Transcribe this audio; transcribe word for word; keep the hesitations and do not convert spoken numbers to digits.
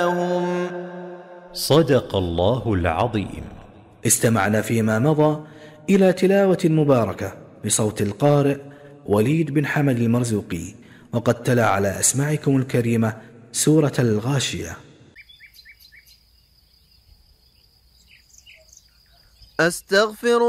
صدق الله العظيم. استمعنا فيما مضى إلى تلاوة مباركة بصوت القارئ وليد بن حمد المرزوقي، وقد تلا على أسماعكم الكريمة سورة الغاشية. أستغفر